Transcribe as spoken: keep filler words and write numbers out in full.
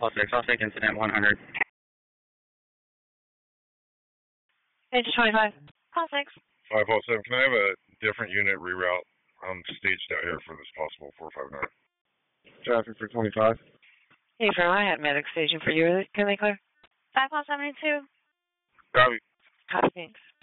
four six, I'll take incident one hundred. Page twenty-five. Call six. five oh seven, can I have a different unit reroute? I'm staged out here for this possible four five nine. Traffic for twenty-five. Hey, from I had medic station for you. Can they clear? five one seven two. Copy. Copy, thanks.